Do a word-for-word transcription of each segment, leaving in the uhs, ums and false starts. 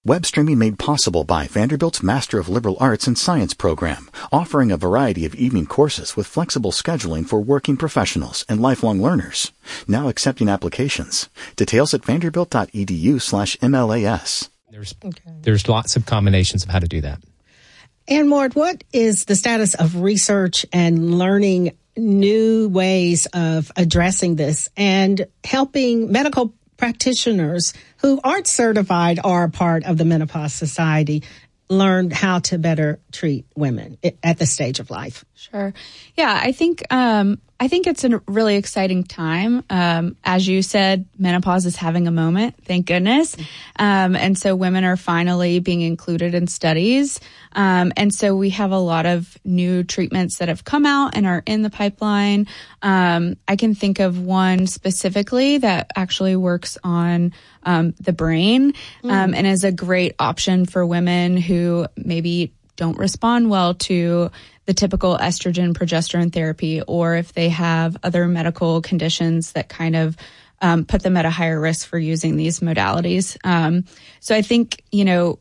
Web streaming made possible by Vanderbilt's Master of Liberal Arts and Science program, offering a variety of evening courses with flexible scheduling for working professionals and lifelong learners. Now accepting applications. Details at vanderbilt.edu slash MLAS. There's, okay. there's lots of combinations of how to do that. Ann Ward, what is the status of research and learning new ways of addressing this and helping medical practitioners who aren't certified or a part of the Menopause Society learn how to better treat women at this stage of life? Sure. Yeah, I think um, I think it's a really exciting time. Um, as you said, menopause is having a moment, thank goodness. Um, and so women are finally being included in studies. Um, and so we have a lot of new treatments that have come out and are in the pipeline. Um, I can think of one specifically that actually works on um, the brain um, mm. and is a great option for women who maybe don't respond well to the typical estrogen progesterone therapy, or if they have other medical conditions that kind of um, put them at a higher risk for using these modalities. Um, so I think, you know,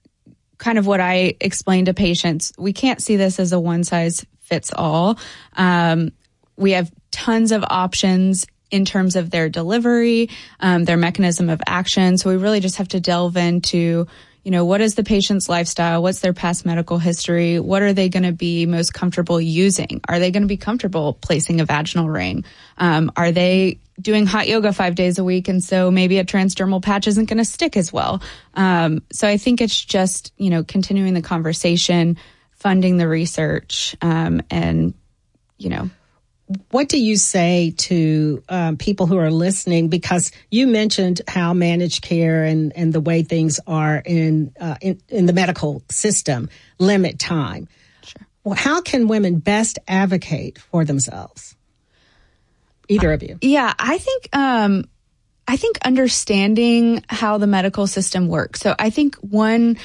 kind of what I explain to patients, we can't see this as a one size fits all. Um, we have tons of options in terms of their delivery, um, their mechanism of action. So we really just have to delve into, you know, what is the patient's lifestyle? What's their past medical history? What are they going to be most comfortable using? Are they going to be comfortable placing a vaginal ring? Um, are they doing hot yoga five days a week? And so maybe a transdermal patch isn't going to stick as well. Um, so I think it's just, you know, continuing the conversation, funding the research, um, and, you know, what do you say to um, people who are listening? Because you mentioned how managed care and, and the way things are in, uh, in in the medical system limit time. Sure. Well, how can women best advocate for themselves? Either of you. Yeah, I think um, I think understanding how the medical system works. So I think one.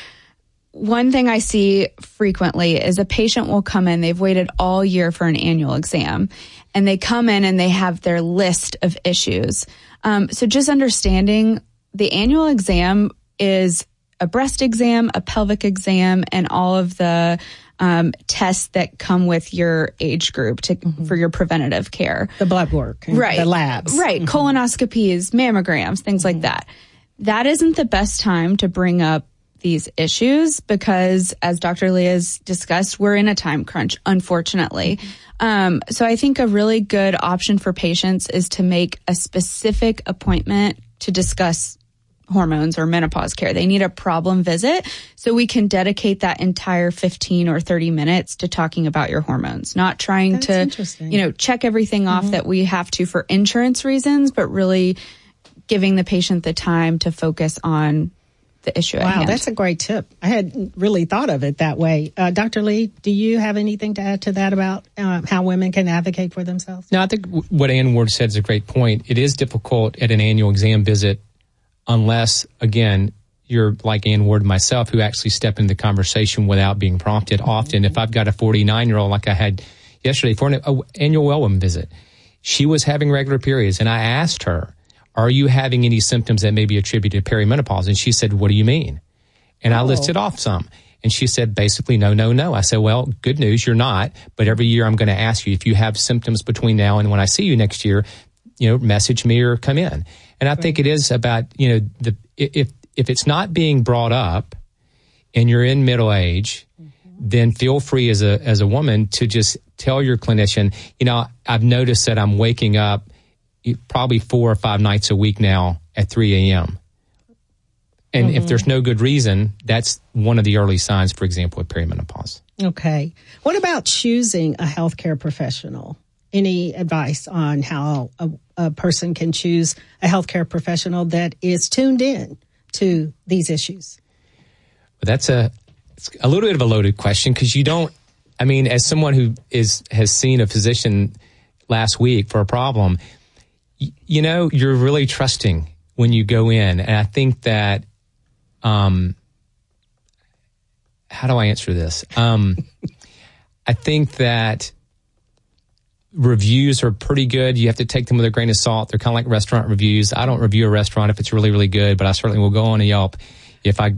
One thing I see frequently is a patient will come in, they've waited all year for an annual exam, and they come in and they have their list of issues. Um, so just understanding the annual exam is a breast exam, a pelvic exam, and all of the um, tests that come with your age group to, mm-hmm. for your preventative care. The blood work, right? The labs. Right, mm-hmm. Colonoscopies, mammograms, things mm-hmm. like that. That isn't the best time to bring up these issues because, as Doctor Lee has discussed, we're in a time crunch, unfortunately. Mm-hmm. Um, so I think a really good option for patients is to make a specific appointment to discuss hormones or menopause care. They need a problem visit, so we can dedicate that entire fifteen or thirty minutes to talking about your hormones, not trying That's to, you know, check everything off mm-hmm. that we have to for insurance reasons, but really giving the patient the time to focus on the issue at Wow, hand. That's a great tip. I hadn't really thought of it that way. Uh, Doctor Lee, do you have anything to add to that about uh, how women can advocate for themselves? No, I think what Ann Ward said is a great point. It is difficult at an annual exam visit unless, again, you're like Ann Ward and myself who actually step into the conversation without being prompted. Mm-hmm. Often, if I've got a forty-nine-year-old like I had yesterday for an a, annual well woman visit, she was having regular periods, and I asked her, are you having any symptoms that may be attributed to perimenopause? And she said, what do you mean? And oh. I listed off some. And she said, basically, no, no, no. I said, well, good news, you're not. But every year I'm going to ask you if you have symptoms between now and when I see you next year, you know, message me or come in. And I right. think it is about, you know, the if if it's not being brought up and you're in middle age, mm-hmm. then feel free as a as a woman to just tell your clinician, you know, I've noticed that I'm waking up probably four or five nights a week now at three a.m. And mm-hmm. if there's no good reason, that's one of the early signs, for example, of perimenopause. Okay. What about choosing a healthcare professional? Any advice on how a, a person can choose a healthcare professional that is tuned in to these issues? Well, that's a, it's a little bit of a loaded question because you don't, I mean, as someone who is has seen a physician last week for a problem, you know, you're really trusting when you go in. And I think that, um, how do I answer this? Um, I think that reviews are pretty good. You have to take them with a grain of salt. They're kind of like restaurant reviews. I don't review a restaurant if it's really, really good, but I certainly will go on a Yelp if I